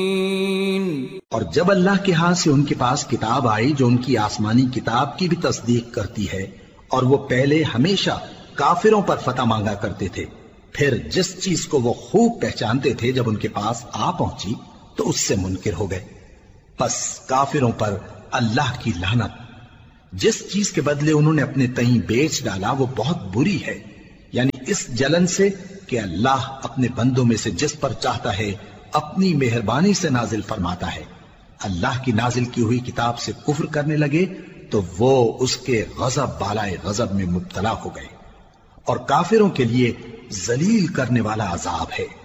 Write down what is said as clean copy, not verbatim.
और जब अल्लाह के हाथ से उनके पास किताब आई जो उनकी आसमानी किताब की भी तस्दीक करती है, और वो पहले हमेशा काफिरों पर फतह मांगा करते थे, फिर जिस चीज को वो खूब पहचानते थे जब उनके पास आ पहुंची तो उससे मुनकिर हो गए। बस काफिरों पर अल्लाह की लानत। जिस चीज के बदले उन्होंने अपने तईं बेच डाला वो बहुत बुरी है, यानी इस जलन से कि अल्लाह अपने बंदों में से जिस पर चाहता है अपनी मेहरबानी से नाजिल फरमाता है। अल्लाह की नाजिल की हुई किताब से कुफ्र करने लगे तो वो उसके गजब बालाए गजब में मुब्तला हो गए, और काफिरों के लिए जलील करने वाला अजाब है।